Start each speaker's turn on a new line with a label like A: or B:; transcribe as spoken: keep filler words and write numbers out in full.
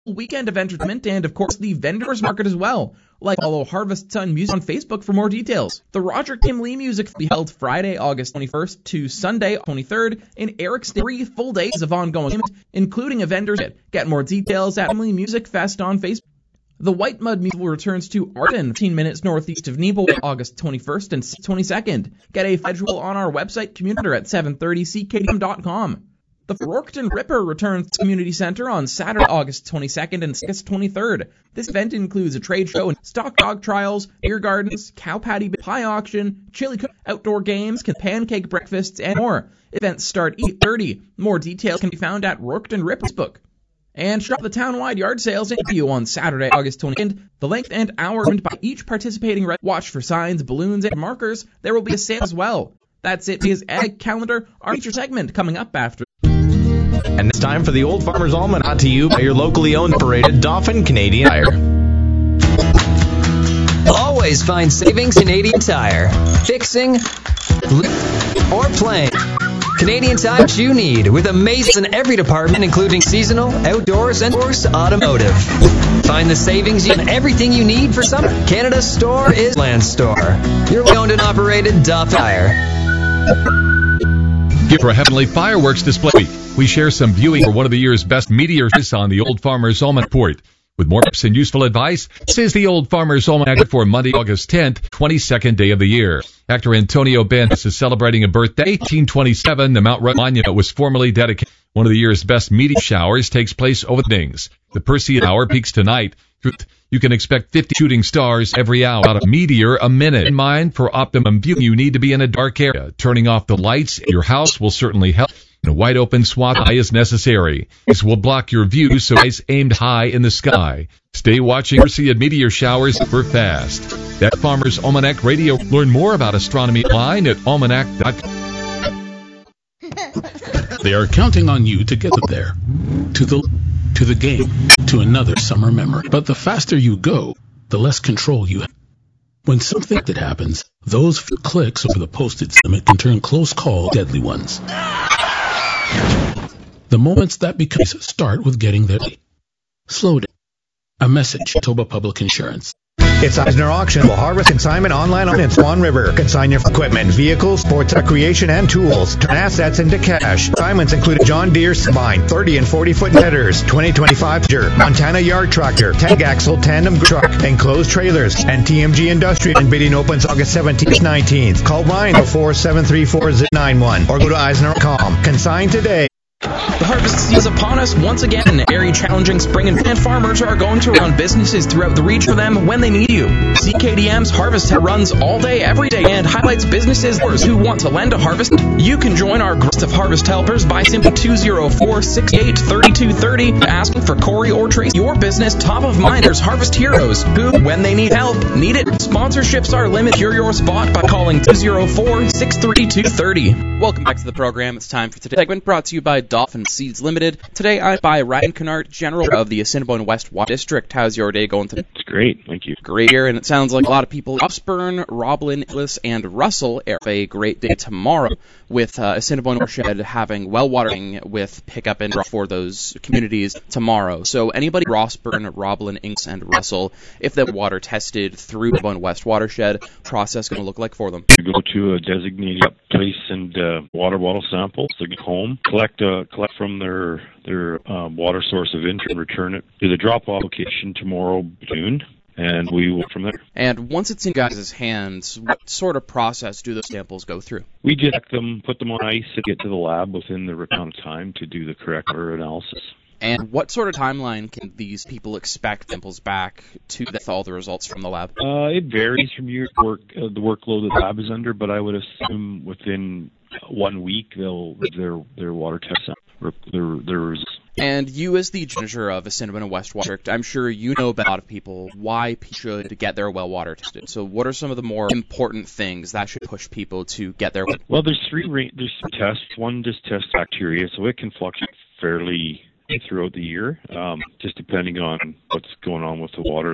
A: weekend of entertainment and, of course, the vendors market as well. Like, follow Harvest Sun Music on Facebook for more details. The Roger Kim Lee Music will be held Friday, August twenty-first to Sunday, twenty-third in Eric's three full days of ongoing event, including a vendor's kit. Get more details at Kim Lee Music Fest on Facebook. The White Mud Musical returns to Arden, fifteen minutes northeast of Nebo, August twenty-first and twenty-second. Get a schedule on our website, communicator at seven thirty c k d m dot com. The Fredericton Ripper returns to Community Center on Saturday, August twenty-second and August twenty-third. This event includes a trade show and stock dog trials, beer gardens, cow patty, pie auction, chili cook, outdoor games, pancake breakfasts, and more. Events start eight thirty. More details can be found at Fredericton Ripper's book. And shop the town-wide yard sales interview on Saturday, August twenty-second. The length and hour earned by each participating resident. Watch for signs, balloons, and markers. There will be a sale as well. That's it. Because egg calendar, our feature segment coming up after.
B: And it's time for the Old Farmer's Almanac, brought to you by your locally owned and operated Dauphin Canadian Tire.
C: Always find savings Canadian Tire. Fixing or playing. Canadian Tire you need, with amazing in every department, including seasonal, outdoors, and course automotive. Find the savings in everything you need for summer. Canada's store is Land Store. Your owned and operated Dauphin Tire.
D: For a heavenly fireworks display week, we share some viewing for one of the year's best meteors on the Old Farmer's Almanac report. With more tips and useful advice, this is the Old Farmer's Almanac for Monday, August tenth, twenty-second day of the year. Actor Antonio Banderas is celebrating a birthday. eighteen twenty-seven, the Mount Rushmore Monument was formally dedicated. One of the year's best meteor showers takes place over the evenings. The Perseid hour peaks tonight. You can expect fifty shooting stars every hour, about a meteor a minute. In mind, for optimum viewing, you need to be in a dark area. Turning off the lights in your house will certainly help. A wide open swath eye is necessary. This will block your view, so eyes aimed high in the sky. Stay watching Perseid meteor showers super fast. That Farmer's Almanac Radio. Learn more about astronomy online at almanac dot com.
E: They are counting on you to get there, to the to the game, to another summer memory. But the faster you go, the less control you have. When something that happens, those few clicks over the posted limit can turn close call deadly ones. The moments that become start with getting there. Slow down. A message, Toba Public Insurance.
F: It's Eisner Auction. Will harvest consignment online on in Swan River. Consign your equipment, vehicles, sports, recreation, and tools. Turn assets into cash. Consignments include John Deere combine, thirty and forty foot headers, twenty twenty-five Montana yard tractor, ten axle tandem truck, enclosed trailers, and T M G Industrial. And bidding opens August seventeenth to nineteenth. Call Ryan oh four seven three four zero nine one or go to eisner dot com. Consign today.
A: The harvest season is upon us once again. Very challenging spring, and farmers are going to run businesses throughout the region for them when they need you. C K D M's Harvest Help runs all day, every day, and highlights businesses who want to lend a harvest. You can join our group of Harvest Helpers by simply two oh four, six eight, three two three oh, asking for Corey or Tracy. Your business top of mind. There's Harvest Heroes who, when they need help, need it. Sponsorships are limited. You're your spot by calling two oh four, six three two three oh.
G: Welcome back to the program. It's time for today's segment, brought to you by Dauphin Seeds Limited. Today I'm by Ryan Kennard, General of the Assiniboine West Water District. How's your day going today?
H: It's great, thank you.
G: Great here, and it sounds like a lot of people, Osborne, Roblin, Nicholas, and Russell, have a great day tomorrow, with uh, Assiniboine Watershed having well watering with pickup and drop for those communities tomorrow. So anybody, Rossburn, Roblin, Inks, and Russell, if the water tested through the Assiniboine West Watershed, process going to look like for them?
H: You go to a designated place and uh, water bottle sample, so get home, collect uh, collect from their their um, water source of interest, and return it to the drop-off location tomorrow noon, and we will from there.
G: And once it's in guys' hands, what sort of process do those samples go through?
H: We just them, put them on ice, and get to the lab within the amount of time to do the correct analysis.
G: And what sort of timeline can these people expect samples back to get all the results from the lab?
H: Uh, it varies from your work, uh, the workload the lab is under, but I would assume within one week they'll their their water test their their results.
G: And you, as the manager of Assiniboine West Water District, I'm sure you know about a lot of people why people should get their well water tested. So, what are some of the more important things that should push people to get their?
H: Well, there's three ra- there's some tests. One just tests bacteria, so it can fluctuate fairly throughout the year, um, just depending on what's going on with the water.